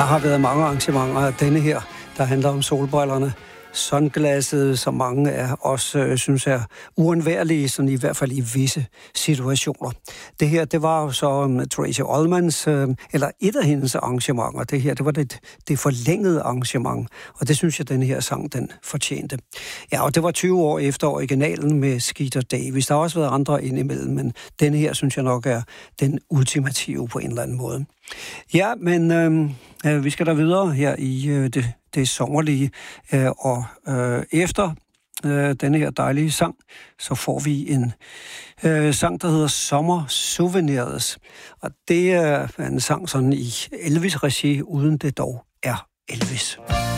Der har været mange arrangementer af denne her, der handler om solbrillerne. Sunglasset, som mange af os synes er uundværlige, sådan i hvert fald i visse situationer. Det her, det var jo så Tracey Ullmans, eller et af hendes arrangementer. Det her, det var det forlængede arrangement, og det synes jeg, den her sang, den fortjente. Ja, og det var 20 år efter originalen med Skeeter Davis. Der har også været andre indimellem, men den her, synes jeg nok, er den ultimative på en eller anden måde. Ja, men vi skal da videre her i det sommerlige, og efter denne her dejlige sang, så får vi en sang, der hedder Sommer Souvenirs. Og det er en sang sådan i Elvis-regi, uden det dog er Elvis.